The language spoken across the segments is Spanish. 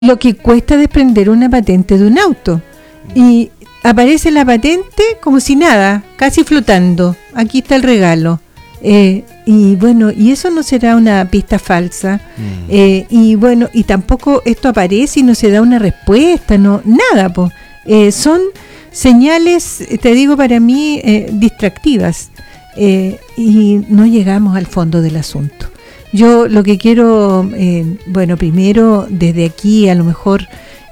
lo que cuesta desprender una patente de un auto. Y aparece la patente como si nada, casi flotando. Aquí está el regalo. Y bueno, y eso no será una pista falsa. Y bueno, y tampoco esto aparece y no se da una respuesta, no, nada, pues. Son señales, te digo, para mí distractivas, y no llegamos al fondo del asunto. Yo lo que quiero, bueno, primero desde aquí, a lo mejor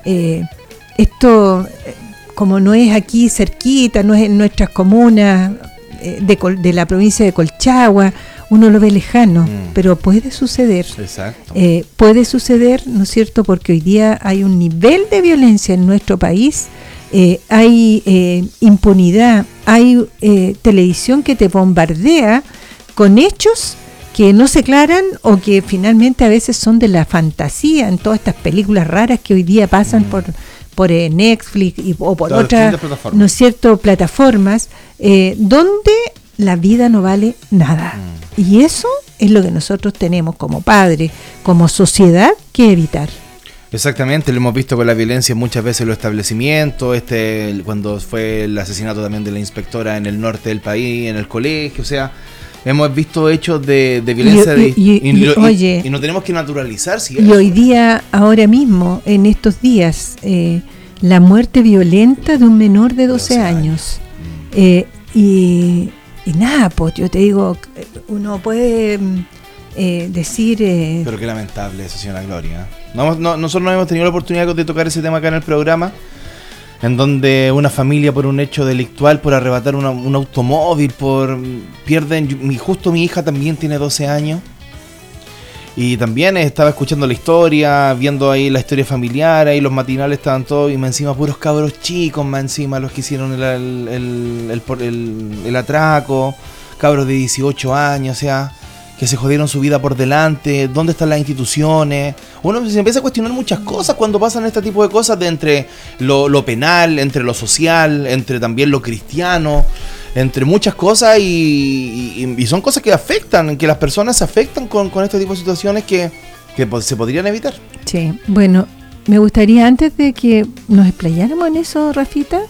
esto, como no es aquí cerquita, no es en nuestras comunas de la provincia de Colchagua, uno lo ve lejano, pero puede suceder. Exacto. Puede suceder, ¿no es cierto? Porque hoy día hay un nivel de violencia en nuestro país, hay impunidad, hay televisión que te bombardea con hechos que no se aclaran o que finalmente a veces son de la fantasía en todas estas películas raras que hoy día pasan por Netflix o por otras, ¿no es cierto?, plataformas, donde la vida no vale nada. Y eso es lo que nosotros tenemos como padres, como sociedad, que evitar. Exactamente, lo hemos visto con la violencia muchas veces en los establecimientos, cuando fue el asesinato también de la inspectora en el norte del país, en el colegio, o sea, hemos visto hechos de violencia y no tenemos que naturalizar. Y hoy día, ahora mismo, en estos días, la muerte violenta de un menor de 12 años. Y nada, pues yo te digo, uno puede decir... Pero qué lamentable eso, señora Gloria. Nosotros no hemos tenido la oportunidad de tocar ese tema acá en el programa, en donde una familia, por un hecho delictual, por arrebatar un automóvil, justo mi hija también tiene 12 años, y también estaba escuchando la historia, viendo ahí la historia familiar, ahí los matinales estaban todos, y más encima puros cabros chicos, más encima los que hicieron el atraco, cabros de 18 años, o sea, que se jodieron su vida por delante. ¿Dónde están las instituciones? Uno se empieza a cuestionar muchas cosas cuando pasan este tipo de cosas, de entre lo penal, entre lo social, entre también lo cristiano, entre muchas cosas, y son cosas que afectan, que las personas se afectan con este tipo de situaciones que se podrían evitar. Sí, bueno, me gustaría, antes de que nos explayáramos en eso, Rafita,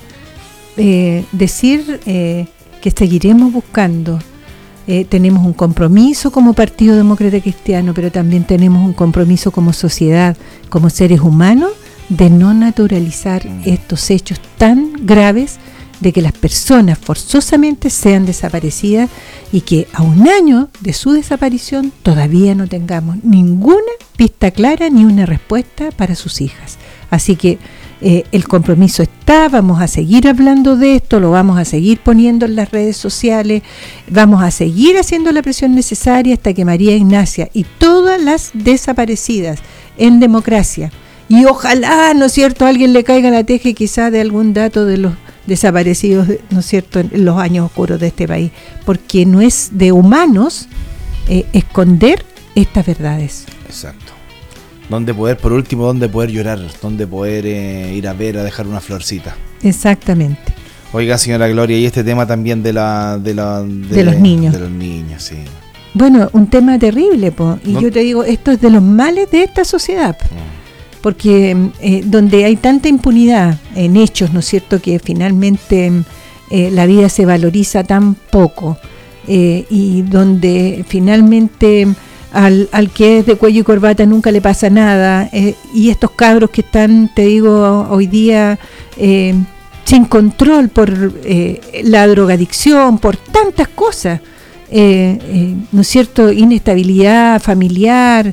decir que seguiremos buscando. Tenemos un compromiso como Partido Demócrata Cristiano, pero también tenemos un compromiso como sociedad, como seres humanos, de no naturalizar estos hechos tan graves de que las personas forzosamente sean desaparecidas y que a un año de su desaparición todavía no tengamos ninguna pista clara ni una respuesta para sus hijas. Así que el compromiso está, vamos a seguir hablando de esto, lo vamos a seguir poniendo en las redes sociales, vamos a seguir haciendo la presión necesaria hasta que María Ignacia y todas las desaparecidas en democracia, y ojalá, ¿no es cierto?, alguien le caiga la teja quizás de algún dato de los desaparecidos, ¿no es cierto?, en los años oscuros de este país, porque no es de humanos esconder estas verdades. Exacto. Donde poder llorar, donde poder ir a ver, a dejar una florcita. Exactamente. Oiga, señora Gloria, y este tema también de los niños. De los niños, sí. Bueno, un tema terrible, y yo te digo, esto es de los males de esta sociedad, porque donde hay tanta impunidad en hechos, ¿no es cierto?, que finalmente la vida se valoriza tan poco, y donde finalmente... Al que es de cuello y corbata nunca le pasa nada, y estos cabros que están, te digo, hoy día sin control por la drogadicción, por tantas cosas, ¿no es cierto?, inestabilidad familiar.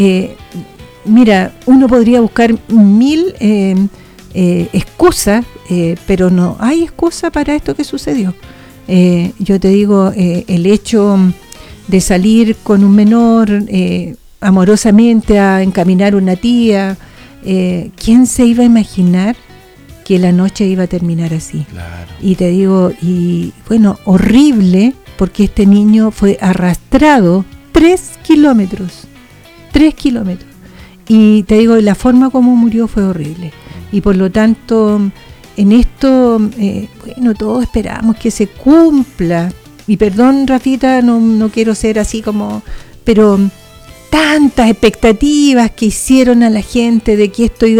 Mira, uno podría buscar 1000 excusas, pero no hay excusa para esto que sucedió. Yo te digo, el hecho de salir con un menor amorosamente a encaminar una tía, ¿quién se iba a imaginar que la noche iba a terminar así? Claro. Y te digo, y bueno, horrible, porque este niño fue arrastrado 3 kilómetros, y te digo, la forma como murió fue horrible, y por lo tanto, en esto, bueno, todos esperamos que se cumpla. Y perdón, Rafita, no quiero ser así como... Pero tantas expectativas que hicieron a la gente de que esto iba